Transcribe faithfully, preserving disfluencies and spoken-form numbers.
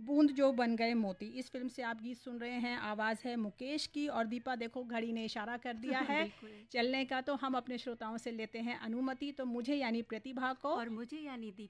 बूंद जो बन गए मोती, इस फिल्म से आप गीत सुन रहे हैं। आवाज़ है मुकेश की और दीपा देखो घड़ी ने इशारा कर दिया है बिल्कुल। चलने का, तो हम अपने श्रोताओं से लेते हैं अनुमति। तो मुझे यानी प्रतिभा को और मुझे यानी दीपा